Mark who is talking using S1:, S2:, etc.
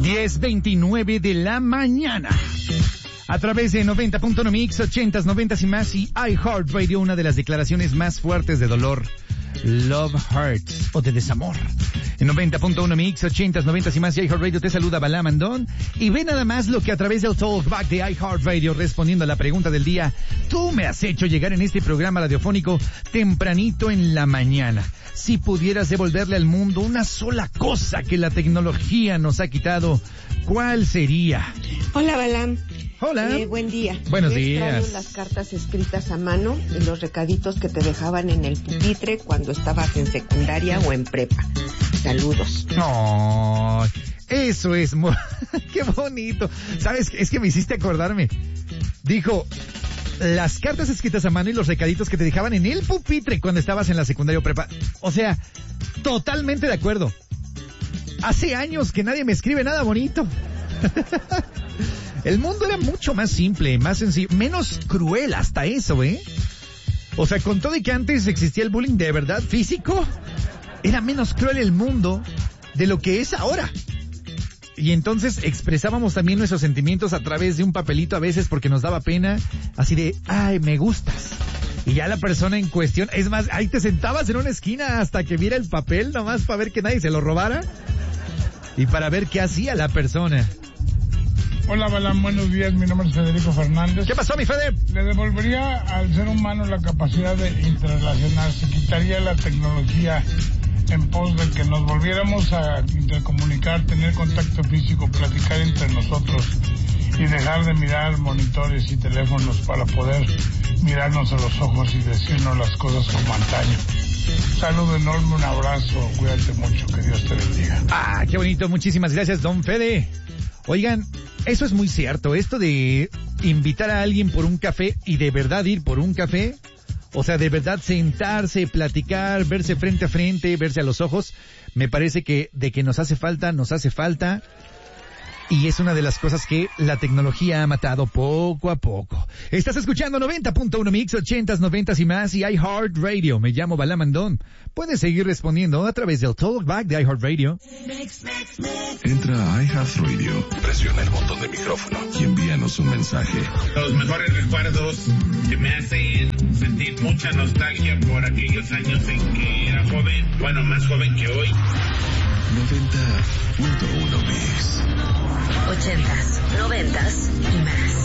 S1: 10:29 de la mañana. A través de 90.1 Mix, 80s, 90s y más, y iHeartRadio, una de las declaraciones más fuertes de dolor. Love Hurts, o de desamor. En 90.1 Mix, 80s, 90s y más, y iHeartRadio te saluda Balam Andón. Y ve nada más lo que a través del Talkback de iHeartRadio, respondiendo a la pregunta del día, tú me has hecho llegar en este programa radiofónico tempranito en la mañana. Si pudieras devolverle al mundo una sola cosa que la tecnología nos ha quitado, ¿cuál sería?
S2: Hola, Balam.
S1: Hola.
S2: Buen día.
S1: Buenos
S2: Yo
S1: días.
S2: extraño las cartas escritas a mano y los recaditos que te dejaban en el pupitre cuando estabas en secundaria o en prepa. Saludos.
S1: No, eso es qué bonito. ¿Sabes? Es que me hiciste acordarme. Dijo, las cartas escritas a mano y los recaditos que te dejaban en el pupitre cuando estabas en la secundaria o prepa. O sea, totalmente de acuerdo. Hace años que nadie me escribe nada bonito. El mundo era mucho más simple, más sencillo, menos cruel hasta eso, ¿eh? O sea, con todo y que antes existía el bullying de verdad físico, era menos cruel el mundo de lo que es ahora. Y entonces expresábamos también nuestros sentimientos a través de un papelito a veces porque nos daba pena, así de, ay, me gustas. Y ya la persona en cuestión, es más, ahí te sentabas en una esquina hasta que viera el papel, nomás para ver que nadie se lo robara y para ver qué hacía la persona.
S3: Hola, Balam, buenos días, mi nombre es Federico Fernández.
S1: ¿Qué pasó, mi Fede?
S3: Le devolvería al ser humano la capacidad de interrelacionarse, quitaría la tecnología en pos de que nos volviéramos a intercomunicar, tener contacto físico, platicar entre nosotros y dejar de mirar monitores y teléfonos para poder mirarnos a los ojos y decirnos las cosas como antaño. Un saludo enorme, un abrazo, cuídate mucho, que Dios te bendiga.
S1: Ah, qué bonito, muchísimas gracias, don Fede. Oigan, eso es muy cierto, esto de invitar a alguien por un café y de verdad ir por un café, o sea, de verdad sentarse, platicar, verse frente a frente, verse a los ojos, me parece que de que nos hace falta, y es una de las cosas que la tecnología ha matado poco a poco. Estás escuchando 90.1 Mix, 80s, 90s y más, y iHeartRadio. Me llamo Balam Andón. Puedes seguir respondiendo a través del Talkback de iHeartRadio.
S4: Entra a iHeartRadio, presiona el botón de micrófono y envíanos un mensaje.
S5: Los mejores recuerdos que me hacen sentir mucha nostalgia por aquellos años en que era joven, bueno, más joven que hoy.
S4: 90.1 Mix.
S6: 80s, 90s y más.